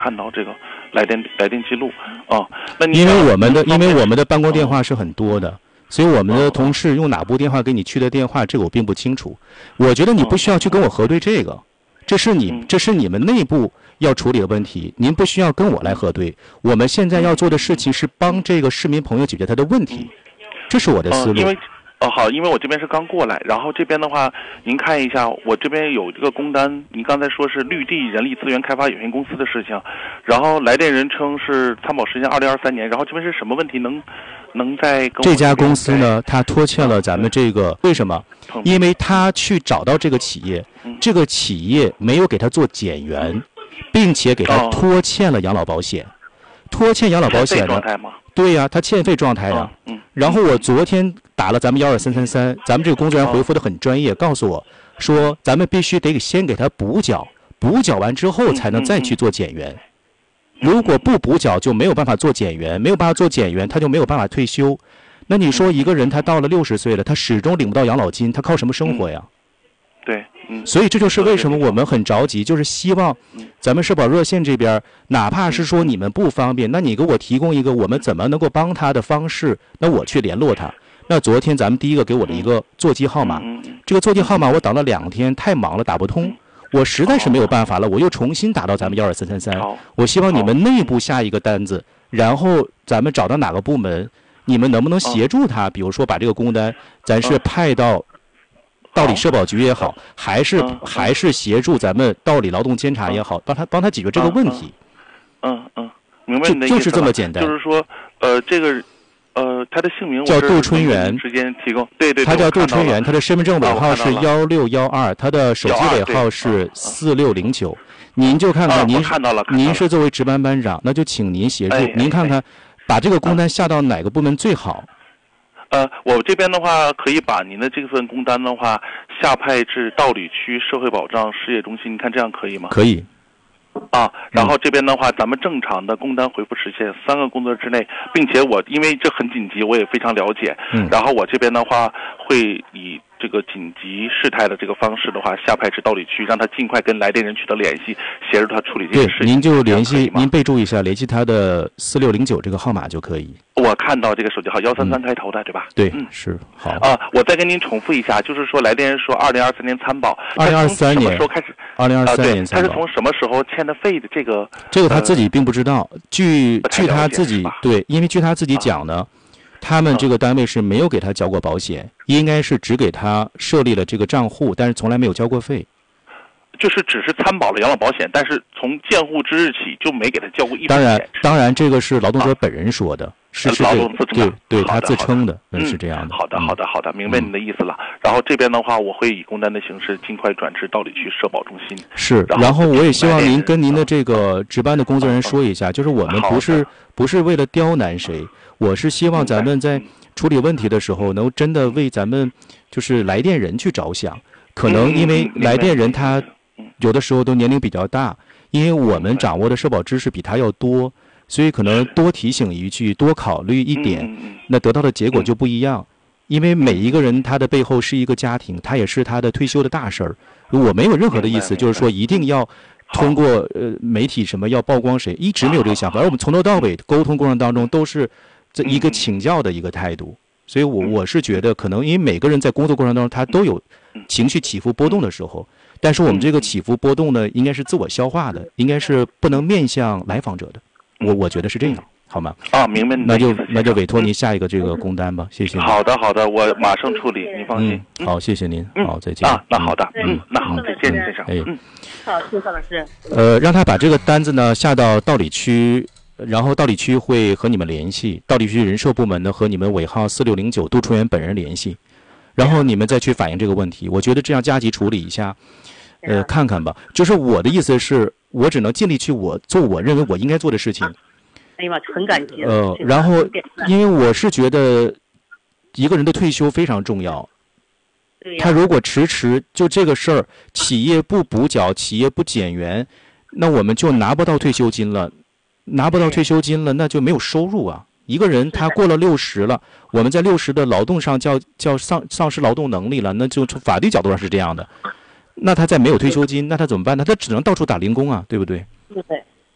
看到这个来电记录啊。那你因为我们的办公电话是很多的，所以我们的同事用哪部电话给你去的电话，这个我并不清楚。我觉得你不需要去跟我核对这个，这是你们内部要处理的问题，您不需要跟我来核对。我们现在要做的事情是帮这个市民朋友解决他的问题，这是我的思路。 好，因为我这边是刚过来，然后这边的话，您看一下，我这边有这个工单，您刚才说是绿地人力资源开发有限公司的事情，然后来电人称是参保时间2023年，然后这边是什么问题？能再跟我这家公司呢，他拖欠了咱们这个，为什么？因为他去找到这个企业，这个企业没有给他做减员，并且给他拖欠了养老保险。拖欠养老保险呢？对呀，他欠费状态呀。然后我昨天打了咱们12333，咱们这个工作人员回复的很专业，告诉我说咱们必须得先给他补缴，补缴完之后才能再去做减员。如果不补缴就没有办法做减员，没有办法做减员他就没有办法退休。那你说一个人他到了60岁了，他始终领不到养老金，他靠什么生活呀？ 对。 所以这就是为什么我们很着急，就是希望咱们社保热线这边，哪怕是说你们不方便，那你给我提供一个我们怎么能够帮他的方式，那我去联络他。那昨天咱们第一个给我的一个座机号码，这个座机号码我等了2天，太忙了打不通，我实在是没有办法了，我又重新打到咱们12333。我希望你们内部下一个单子，然后咱们找到哪个部门，你们能不能协助他，比如说把这个工单咱是派到道理社保局也好，还是协助咱们道理劳动监察也好，帮他解决这个问题。 明白你的意思了。 就是这么简单。 就是说，这个他的姓名叫杜春元， 直接提供。对， 他叫杜春元，他的身份证尾号是1612，他的手机尾号是4609。您就看看您是作为值班班长，那就请您协助，您看看把这个工单下到哪个部门最好。 我这边的话，可以把您的这份工单的话下派至道理区社会保障事业中心，你看这样可以吗？ 可以。 然后这边的话，咱们正常的工单回复时限3个工作日之内，并且我因为这很紧急，我也非常了解。然后我这边的话会以这个紧急事态的这个方式的话，下派至道理区，让他尽快跟来电人取得联系，协助他处理这个事情。 您就联系，您备注一下，联系他的4609这个号码就可以。 我看到这个手机号133开头的，对吧？ 对，是好。 我再跟您重复一下，就是说来电人说2023年参保 ，2023年什么时候开始 ？2023年参保。 他是从什么时候欠的费的？这个他自己并不知道。据他自己对，因为据他自己讲呢，他们这个单位是没有给他交过保险，应该是只给他设立了这个账户，但是从来没有交过费。 就是只是参保了养老保险，但是从建户之日起就没给他交过一分钱。 当然，这个是劳动者本人说的，是劳动自称的， 对他自称的，是这样的。 好的，明白您的意思了。然后这边的话，我会以工单的形式尽快转至道理区社保中心。 是，然后我也希望您跟您的这个值班的工作人员说一下，就是我们不是为了刁难谁，我是希望咱们在处理问题的时候，能真的为咱们就是来电人去着想。可能因为来电人他有的时候都年龄比较大，因为我们掌握的社保知识比他要多，所以可能多提醒一句，多考虑一点，那得到的结果就不一样。因为每一个人他的背后是一个家庭，他也是他的退休的大事儿。我没有任何的意思，就是说一定要通过媒体什么要曝光谁，一直没有这个想法。而我们从头到尾沟通过程当中都是这一个请教的一个态度。所以我是觉得，可能因为每个人在工作过程当中他都有情绪起伏波动的时候，但是我们这个起伏波动呢，应该是自我消化的，应该是不能面向来访者的。我觉得是这样，好吗？ 明白。 那就委托您下一个这个工单吧，谢谢您。 好的，我马上处理，您放心。 好，谢谢您。好，再见。 那好的，那好，再见，先生。 好，谢谢老师。 让他把这个单子呢下到道理区。然后道理区会和你们联系，道理区人社部门呢和你们尾号4609杜春元本人联系，然后你们再去反映这个问题。我觉得这样加急处理一下，看看吧。就是我的意思是，我只能尽力去做我认为我应该做的事情。 哎呀妈，很感激。 然后因为我是觉得一个人的退休非常重要。他如果迟就这个事儿，企业不补缴，企业不减员，那我们就拿不到退休金了。拿不到退休金了，那就没有收入啊。一个人他过了60了，我们在60的劳动上叫丧失劳动能力了，那就从法律角度上是这样的。那他再没有退休金，那他怎么办呢？他只能到处打零工啊，对不对？ 对。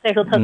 再说特